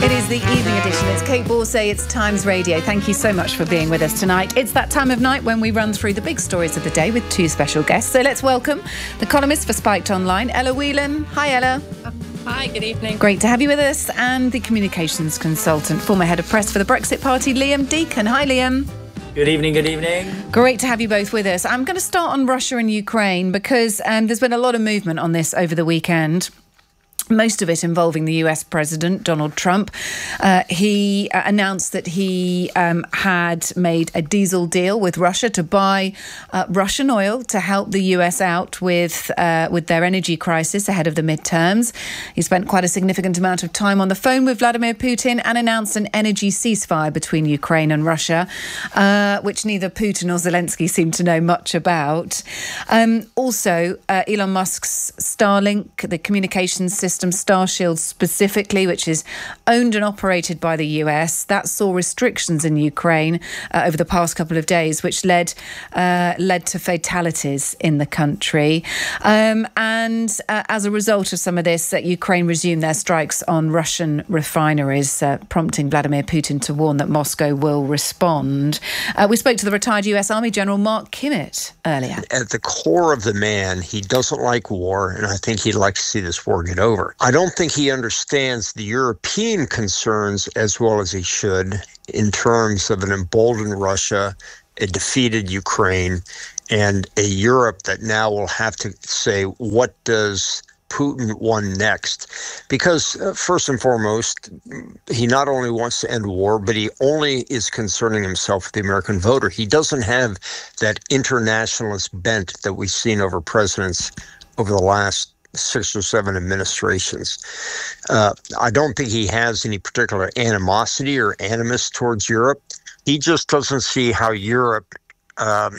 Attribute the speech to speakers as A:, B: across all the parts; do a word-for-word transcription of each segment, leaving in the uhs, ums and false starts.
A: It is the evening edition. It's Kate Borsay, it's Times Radio. Thank you so much for being with us tonight. It's that time of night when we run through the big stories of the day with two special guests. So let's welcome the columnist for Spiked Online, Ella Whelan. Hi, Ella.
B: Hi, good evening.
A: Great to have you with us. And the communications consultant, former head of press for the Brexit Party, Liam Deacon. Hi, Liam.
C: Good evening, good evening.
A: Great to have you both with us. I'm going to start on Russia and Ukraine because um, there's been a lot of movement on this over the weekend. Most of it involving the U S President, Donald Trump. Uh, he uh, announced that he um, had made a diesel deal with Russia to buy uh, Russian oil to help the U S out with uh, with their energy crisis ahead of the midterms. He spent quite a significant amount of time on the phone with Vladimir Putin and announced an energy ceasefire between Ukraine and Russia, uh, which neither Putin or Zelensky seem to know much about. Um, also, uh, Elon Musk's Starlink, the communications system, Starshield specifically, which is owned and operated by the U S, that saw restrictions in Ukraine uh, over the past couple of days, which led uh, led to fatalities in the country. Um, and uh, as a result of some of this, uh, Ukraine resumed their strikes on Russian refineries, uh, prompting Vladimir Putin to warn that Moscow will respond. Uh, we spoke to the retired U S Army General Mark Kimmett earlier.
D: At the core of the man, he doesn't like war, and I think he'd like to see this war get over. I don't think he understands the European concerns as well as he should in terms of an emboldened Russia, a defeated Ukraine, and a Europe that now will have to say, what does Putin want next? Because uh, first and foremost, he not only wants to end war, but he only is concerning himself with the American voter. He doesn't have that internationalist bent that we've seen over presidents over the last six or seven administrations. Uh, I don't think he has any particular animosity or animus towards Europe. He just doesn't see how Europe um,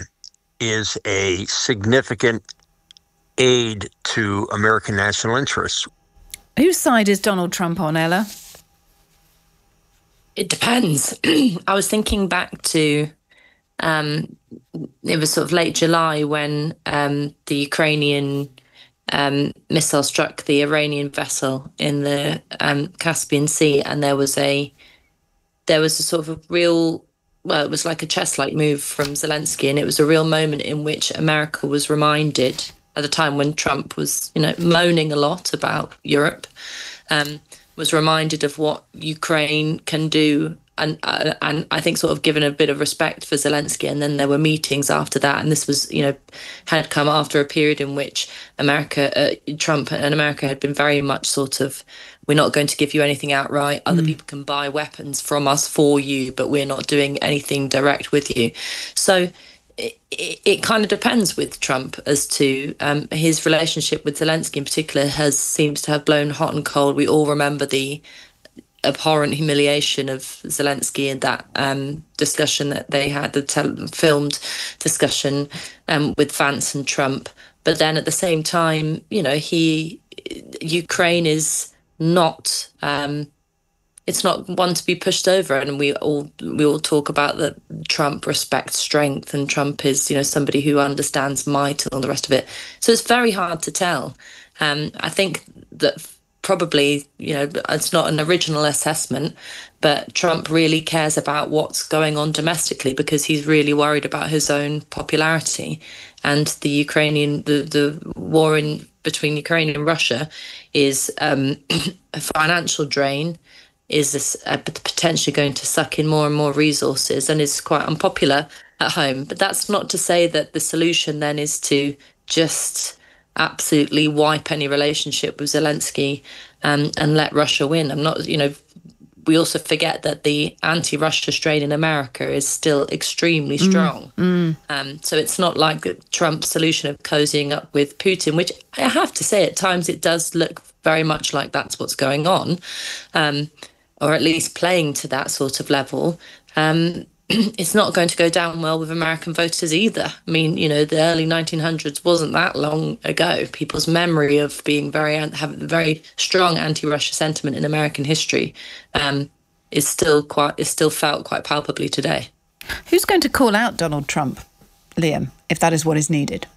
D: is a significant aid to American national interests.
A: Whose side is Donald Trump on, Ella?
B: It depends. I was thinking back to, um, it was sort of late July when um, the Ukrainian Um, missile struck the Iranian vessel in the um, Caspian Sea, and there was a there was a sort of a real, well, it was like a chess-like move from Zelensky, and it was a real moment in which America was reminded at the time when Trump was, you know, moaning a lot about Europe, um, was reminded of what Ukraine can do. And uh, and I think sort of given a bit of respect for Zelensky, and then there were meetings after that, and this was, you know, had come after a period in which America, uh, Trump and America had been very much sort of, we're not going to give you anything outright. Other mm. people can buy weapons from us for you, but we're not doing anything direct with you. So it, it, it kind of depends with Trump as to um, his relationship with Zelensky in particular has seems to have blown hot and cold. We all remember the abhorrent humiliation of Zelensky and that um, discussion that they had, the tel- filmed discussion um, with Vance and Trump. But then at the same time, you know, he Ukraine is not um, it's not one to be pushed over, and we all we all talk about that Trump respects strength, and Trump is, you know, somebody who understands might and all the rest of it. So it's very hard to tell. Um, I think that. Probably, you know, it's not an original assessment, but Trump really cares about what's going on domestically because he's really worried about his own popularity. And the Ukrainian, the, the war in between Ukraine and Russia is um, a financial drain, is this, uh, potentially going to suck in more and more resources, and is quite unpopular at home. But that's not to say that the solution then is to just absolutely wipe any relationship with Zelensky um, and let Russia win. I'm not, you know, we also forget that the anti-Russia strain in America is still extremely strong. Mm, mm. Um, so it's not like Trump's solution of cozying up with Putin, which I have to say at times it does look very much like that's what's going on, um, or at least playing to that sort of level. Um, it's not going to go down well with American voters either. I mean, you know, the early nineteen hundreds wasn't that long ago. People's memory of being very, having very strong anti-Russia sentiment in American history um, is still quite, is still felt quite palpably today.
A: Who's going to call out Donald Trump, Liam, if that is what is needed?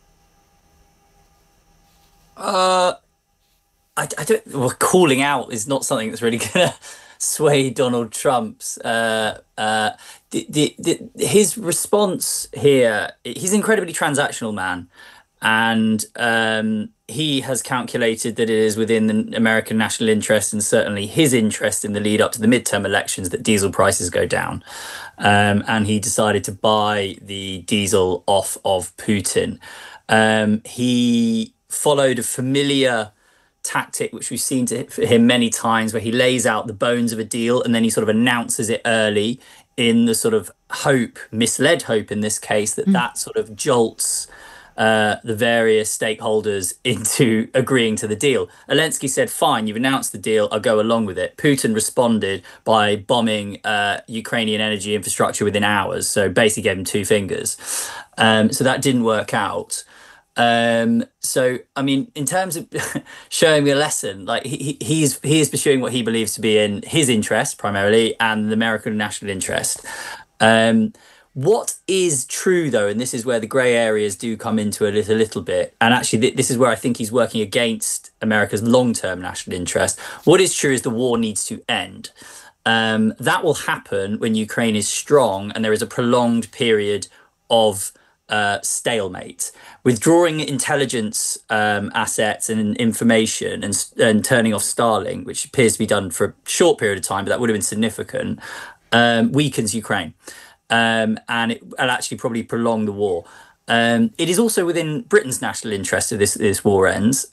C: Uh, I, I don't. Well, calling out is not something that's really gonna sway Donald Trump's uh, uh, the, the, the, his response here. He's an incredibly transactional man, and um, he has calculated that it is within the American national interest and certainly his interest in the lead up to the midterm elections that diesel prices go down. Um, and he decided to buy the diesel off of Putin. Um, he followed a familiar tactic, which we've seen to him many times, where he lays out the bones of a deal and then he sort of announces it early in the sort of hope, misled hope in this case, that mm. that sort of jolts Uh, the various stakeholders into agreeing to the deal. Zelensky said, fine, you've announced the deal, I'll go along with it. Putin responded by bombing uh, Ukrainian energy infrastructure within hours, so basically gave him two fingers. Um, so that didn't work out. Um, so, I mean, in terms of showing me a lesson, like he, he's he is pursuing what he believes to be in his interest primarily and the American national interest. Um, What is true, though, and this is where the grey areas do come into it a little bit, and actually th- this is where I think he's working against America's long-term national interest. What is true is the war needs to end. Um, that will happen when Ukraine is strong and there is a prolonged period of uh, stalemate. Withdrawing intelligence um, assets and information and, and turning off Starlink, which appears to be done for a short period of time, but that would have been significant, um, weakens Ukraine. Um, and it will actually probably prolong the war. Um, it is also within Britain's national interest that this, this war ends.